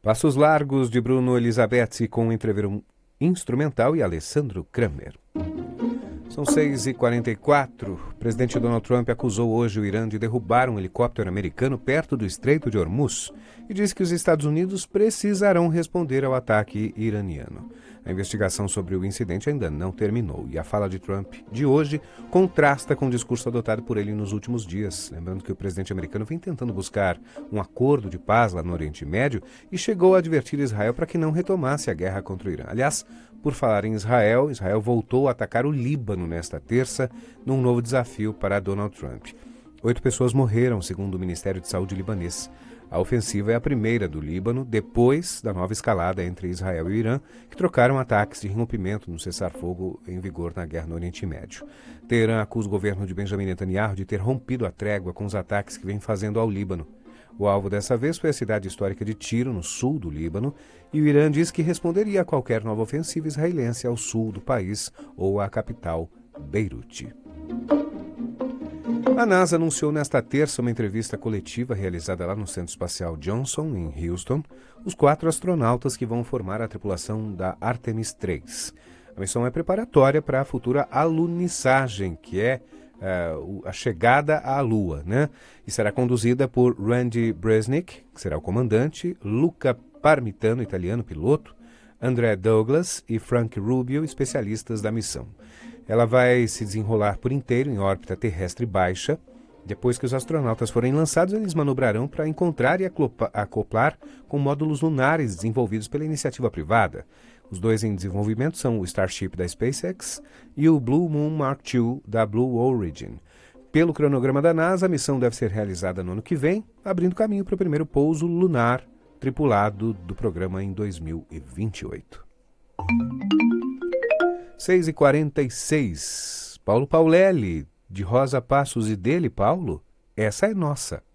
Passos Largos, de Bruno Elizabeth, com entreveiro instrumental, e Alessandro Kramer. São 6h44. O presidente Donald Trump acusou hoje o Irã de derrubar um helicóptero americano perto do Estreito de Hormuz e disse que os Estados Unidos precisarão responder ao ataque iraniano. A investigação sobre o incidente ainda não terminou e a fala de Trump de hoje contrasta com o discurso adotado por ele nos últimos dias. Lembrando que o presidente americano vem tentando buscar um acordo de paz lá no Oriente Médio e chegou a advertir Israel para que não retomasse a guerra contra o Irã. Aliás, por falar em Israel, Israel voltou a atacar o Líbano nesta terça, num novo desafio para Donald Trump. 8 pessoas morreram, segundo o Ministério de Saúde libanês. A ofensiva é a primeira do Líbano, depois da nova escalada entre Israel e o Irã, que trocaram ataques de rompimento no cessar-fogo em vigor na guerra no Oriente Médio. Teherã acusa o governo de Benjamin Netanyahu de ter rompido a trégua com os ataques que vem fazendo ao Líbano. O alvo dessa vez foi a cidade histórica de Tiro, no sul do Líbano, e o Irã diz que responderia a qualquer nova ofensiva israelense ao sul do país ou à capital, Beirute. A NASA anunciou nesta terça uma entrevista coletiva realizada lá no Centro Espacial Johnson, em Houston, os 4 astronautas que vão formar a tripulação da Artemis 3. A missão é preparatória para a futura alunissagem, que é a chegada à Lua, né? E será conduzida por Randy Bresnik, que será o comandante, Luca Parmitano, italiano, piloto, André Douglas e Frank Rubio, especialistas da missão. Ela vai se desenrolar por inteiro em órbita terrestre baixa. Depois que os astronautas forem lançados, eles manobrarão para encontrar e acoplar com módulos lunares desenvolvidos pela iniciativa privada. Os 2 em desenvolvimento são o Starship da SpaceX e o Blue Moon Mark II da Blue Origin. Pelo cronograma da NASA, a missão deve ser realizada no ano que vem, abrindo caminho para o primeiro pouso lunar tripulado do programa em 2028. 6h46. Paulo Paulelli, de Rosa Passos e dele, Paulo, essa é nossa.